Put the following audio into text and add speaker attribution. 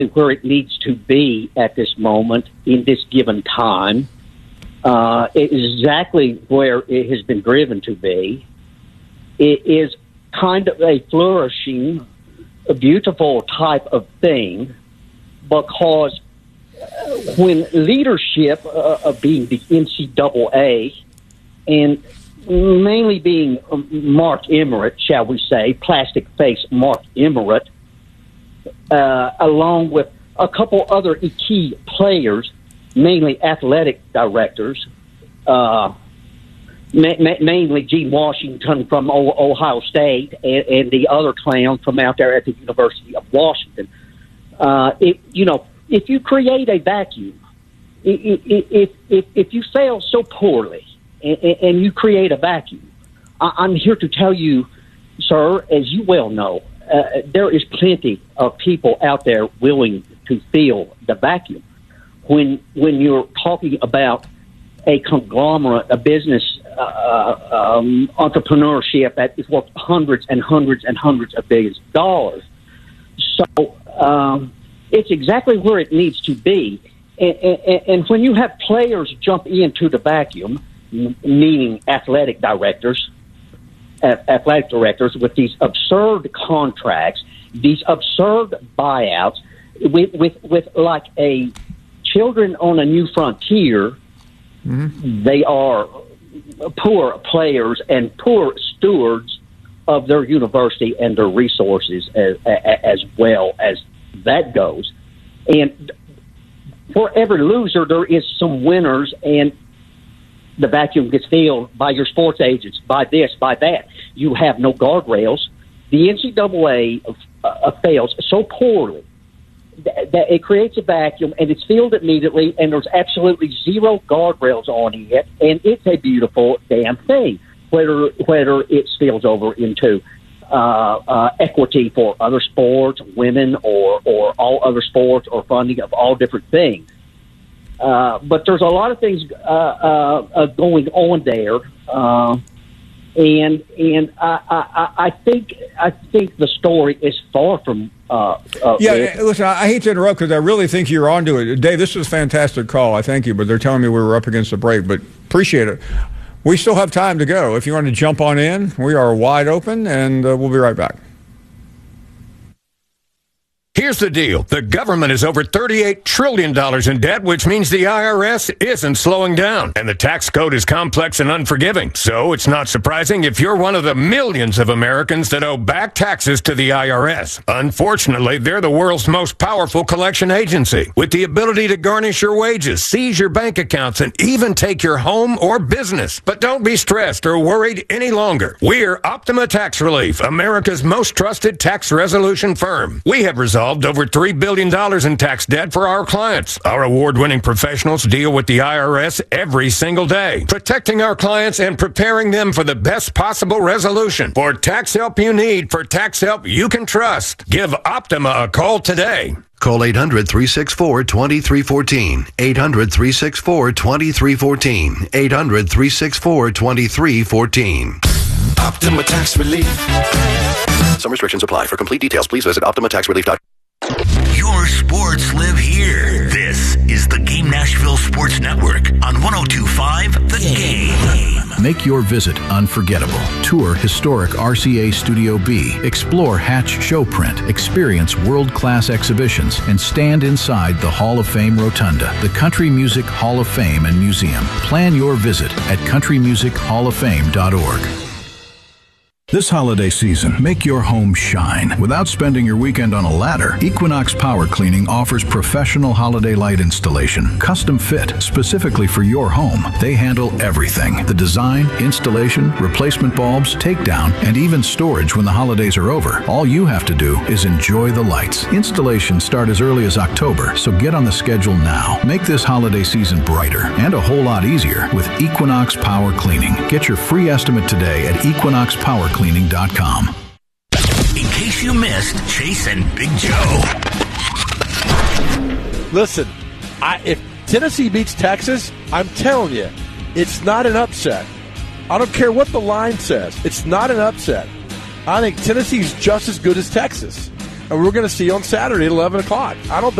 Speaker 1: where it needs to be at this moment in this given time. It is exactly where it has been driven to be. It is kind of a flourishing, a beautiful type of thing, because when leadership of being the NCAA, and mainly being Mark Emmert, shall we say, plastic face Mark Emmert, along with a couple other key players, mainly athletic directors, mainly Gene Washington from Ohio State and the other clown from out there at the University of Washington. If you create a vacuum, if you fail so poorly and you create a vacuum, I'm here to tell you, sir, as you well know, there is plenty of people out there willing to fill the vacuum. When you're talking about a conglomerate, a business entrepreneurship that is worth hundreds and hundreds and hundreds of billions of dollars. So it's exactly where it needs to be. And when you have players jump into the vacuum, meaning athletic directors with these absurd contracts, these absurd buyouts, with like a children on a new frontier. Mm-hmm. They are poor players and poor stewards of their university and their resources as well as that goes. And for every loser, there is some winners, and the vacuum gets filled by your sports agents, by this, by that. You have no guardrails. The NCAA fails so poorly that it creates a vacuum, and it's filled immediately, and there's absolutely zero guardrails on it, and it's a beautiful damn thing, whether it spills over into equity for other sports, women, or all other sports, or funding of all different things. But there's a lot of things going on there, and I think the story is far from.
Speaker 2: Listen, I hate to interrupt because I really think you're onto it, Dave. This was a fantastic call. I thank you, but they're telling me we were up against the break. But appreciate it. We still have time to go. If you want to jump on in, we are wide open, and we'll be right back.
Speaker 3: Here's the deal. The government is over $38 trillion in debt, which means the IRS isn't slowing down. And the tax code is complex and unforgiving. So it's not surprising if you're one of the millions of Americans that owe back taxes to the IRS. Unfortunately, they're the world's most powerful collection agency, with the ability to garnish your wages, seize your bank accounts, and even take your home or business. But don't be stressed or worried any longer. We're Optima Tax Relief, America's most trusted tax resolution firm. We have resolved over $3 billion in tax debt for our clients. Our award-winning professionals deal with the IRS every single day, protecting our clients and preparing them for the best possible resolution. For tax help you need, for tax help you can trust, give Optima a call today.
Speaker 4: Call 800-364-2314. 800-364-2314. 800-364-2314.
Speaker 5: Optima Tax Relief.
Speaker 4: Some restrictions apply. For complete details, please visit OptimaTaxRelief.com.
Speaker 5: Your sports live here. This is the Game Nashville Sports Network on 102.5 The Game.
Speaker 6: Make your visit unforgettable. Tour historic RCA Studio B. Explore Hatch Showprint. Experience world-class exhibitions and stand inside the Hall of Fame Rotunda, the Country Music Hall of Fame and Museum. Plan your visit at countrymusichofoffame.org. This holiday season, make your home shine without spending your weekend on a ladder. Equinox Power Cleaning offers professional holiday light installation, custom fit specifically for your home. They handle everything: the design, installation, replacement bulbs, takedown, and even storage when the holidays are over. All you have to do is enjoy the lights. Installations start as early as October, so get on the schedule now. Make this holiday season brighter and a whole lot easier with Equinox Power Cleaning. Get your free estimate today at equinoxpowercleaning.com. In
Speaker 5: case you missed Chase and Big Joe.
Speaker 7: Listen, if Tennessee beats Texas, I'm telling you, it's not an upset. I don't care what the line says. It's not an upset. I think Tennessee's just as good as Texas. and we're going to see you on Saturday at 11 o'clock. I don't